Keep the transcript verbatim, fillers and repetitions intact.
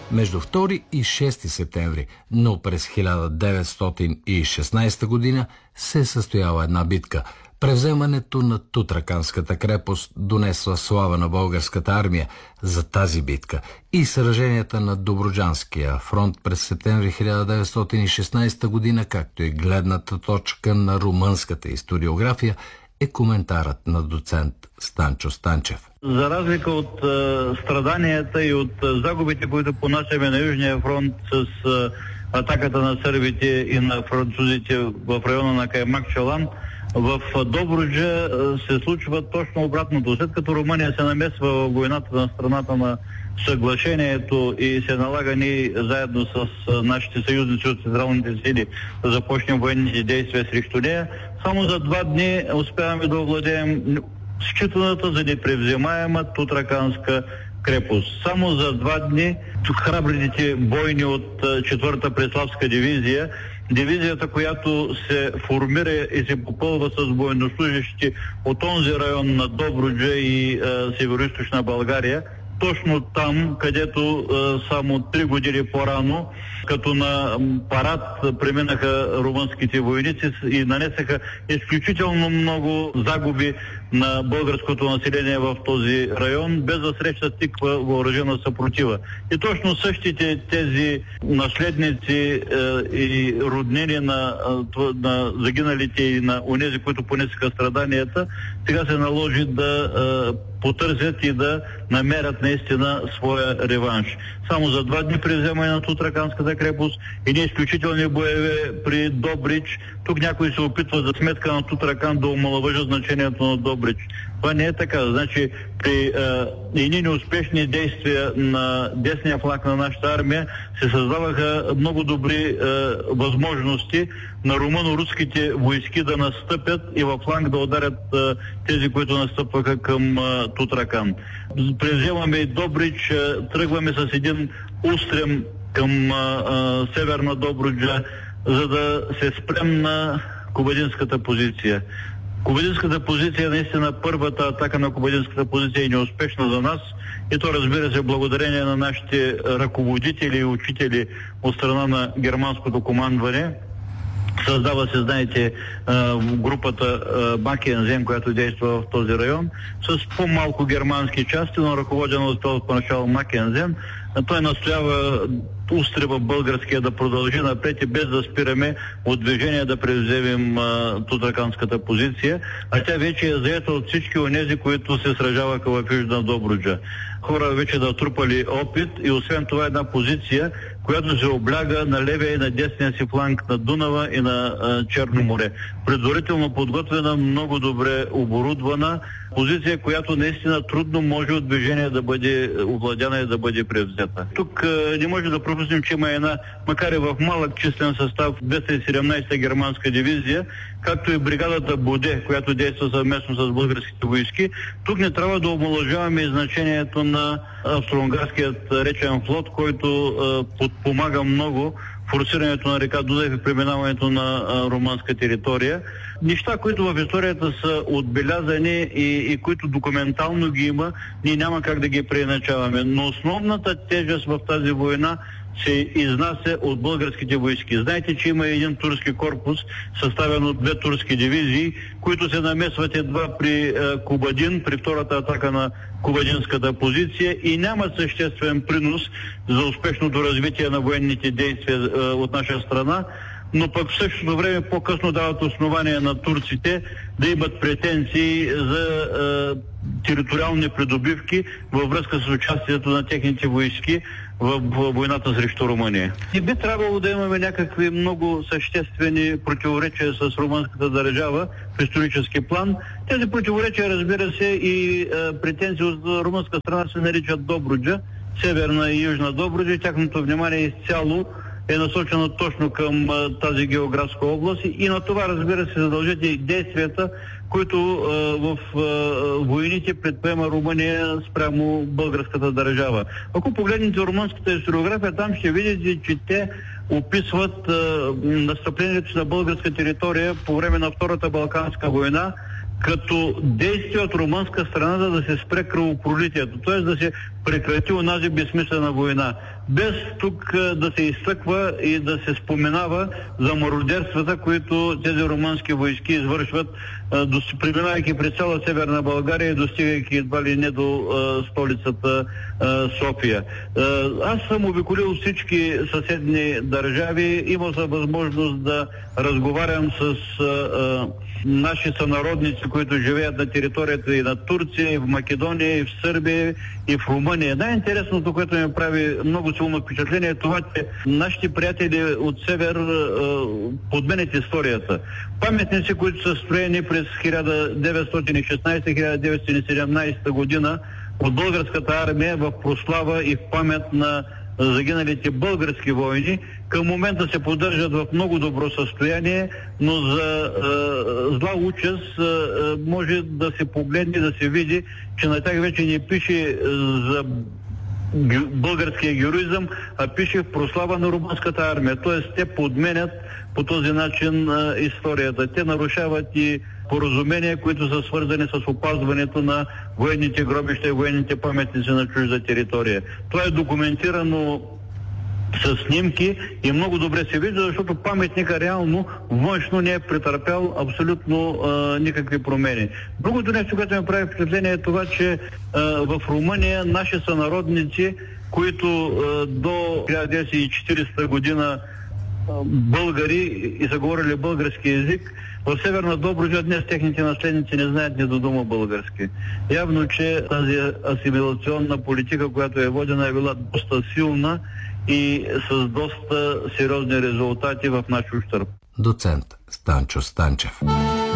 между втори и шести септември, но през хиляда деветстотин и шестнадесета година се е състояла една битка. Превземането на Тутраканската крепост донесла слава на българската армия. За тази битка и сраженията на Добруджанския фронт през септември хиляда деветстотин и шестнадесета година, както и гледната точка на румънската историография, е коментарът на доцент Станчо Станчев. За разлика от а, страданията и от а, загубите, които понасяме на Южния фронт с а, атаката на сърбите и на французите в района на Каймак-Чалан, в Добруджа се случва точно обратното. След като Румъния се намесва в войната на страната на съглашението и се налага ни заедно с нашите съюзници от централните сили да започнем военните действия срещу нея, само за два дни успяваме да овладеем считаната за непревземаема Тутраканска крепост. Само за два дни храбрите бойни от четвърта Преславска дивизия, дивизията, която се формира и се попълва с военнослужащи от онзи район на Добруджа и североизточна България, точно там, където а, само три години по-рано, като на парад преминаха румънските войници и нанесаха изключително много загуби на българското население в този район, без да срещат тиква въоръжена съпротива. И точно същите тези наследници е, и роднини на, на загиналите и на онези, които понесаха страданията, сега се наложи да е, потърсят и да намерят наистина своя реванш. Само за два дни при вземане на Тутраканската крепост и ние изключителни боеве при Добрич. Тук някой се опитва за сметка на Тутракан да омаловажи значението на Добрич. Това не е така. Значи при едни неуспешни действия на десния фланг на нашата армия се създаваха много добри е, възможности на румъно-руските войски да настъпят и във фланг да ударят е, тези, които настъпваха към е, Тутракан. Преземаме и Добрич, е, тръгваме с един устрем към е, е, северна Добруджа, за да се спрем на Кобадинската позиция. Кобадинската позиция, наистина първата атака на Кобадинската позиция е неуспешна за нас и то, разбира се, благодарение на нашите ръководители и учители от страна на германското командване. Създава се, знаете, групата Макензен, която действа в този район, с по-малко германски части, но ръководена от това поначало Макензен. Той настоява устреба българския да продължи напред и без да спираме от движение да превземем Тутраканската позиция, а тя вече е заета от всички онези, които се сражаваха в Южна Добруджа. Хора вече да трупали опит и освен това една позиция, която се обляга на левия и на десния си фланг на Дунава и на а, Черно море. Предварително подготвена, много добре оборудвана позиция, която наистина трудно може от движение да бъде овладяна и да бъде превзета. Тук а, не може да пропуснем, че има една, макар и в малък числен състав, двеста и седемнадесета германска дивизия, както и бригадата Боде, която действа съвместно с българските войски. Тук не трябва да омаловажаваме и значението на австро-унгарският речен флот, който а, подпомага много форсирането на река Дунав и преминаването на а, румънска територия. Неща, които в историята са отбелязани и, и които документално ги има, ние няма как да ги преиначаваме. Но основната тежест в тази война се изнася от българските войски. Знаете, че има един турски корпус, съставен от две турски дивизии, които се намесват едва при е, Кобадин, при втората атака на Кобадинската позиция и нямат съществен принос за успешното развитие на военните действия е, от наша страна, но пък в същото време по-късно дават основания на турците да имат претенции за е, териториални придобивки във връзка с участието на техните войски в войната срещу Румъния. Не би трябвало да имаме някакви много съществени противоречия с румънската държава в исторически план. Тези противоречия, разбира се, и е, претенции от румънска страна се наричат Добруджа, северна и южна Добруджа, и тяхното внимание изцяло е насочено точно към а, тази географска област и на това, разбира се, задължат и действията, които а, в а, войните предприема Румъния спрямо българската държава. Ако погледнете румънската историография, там ще видите, че те описват а, настъплението на българска територия по време на Втората Балканска война като действие от румънска страна, за да се спре кръвопролитието, т.е. да се прекрати онази безсмислена война. без тук да се изтъква и да се споменава за мародерствата, които тези румънски войски извършват, преминавайки през цяла Северна България и достигайки едва ли не до а, столицата а, София. А, аз съм обиколил всички съседни държави, имал съм възможност да разговарям с а, а, наши сънародници, които живеят на територията и на Турция, и в Македония, и в Сърбия, и в Румъния. Най-интересното, което ми прави много силно впечатление, е това, че нашите приятели от север а, подменят историята. Паметници, които са строени през хиляда деветстотин и шестнадесета - хиляда деветстотин и седемнадесета година от българската армия в прослава и в памет на загиналите български войни, към момента се поддържат в много добро състояние, но за е, зла участ е, може да се погледне, да се види, че на тях вече не пише е, за българския героизъм, а пише в прослава на румънската армия. Тоест те подменят по този начин а, историята. Те нарушават и поразумения, които са свързани с опазването на военните гробища и военните паметници на чужда територия. Това е документирано с снимки и много добре се вижда, защото паметника реално външно не е претърпял абсолютно а, никакви промени. Другото нещо, което ми прави впечатление, е това, че а, в Румъния наши сънародници, които а, до хиляда деветстотин и четиридесета година а, българи и са говорили български език, в Северна Добруджа днес техните наследници не знаят ни до дума български. Явно, че тази асимилационна политика, която е водена, е била доста силна и с доста сериозни резултати в наш ущърб. Доцент Станчо Станчев.